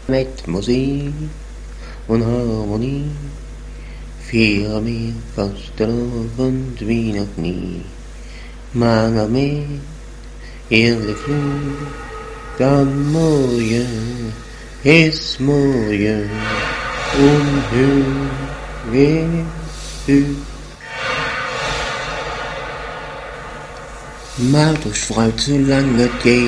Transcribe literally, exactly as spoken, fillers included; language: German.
Mit Musik und Harmonie feiern wir Fastenabend wie noch nie. Mange mehr, ehrlich früh, dann morgen ist morgen und hör wer hör. Macht euch frei, solange es geht.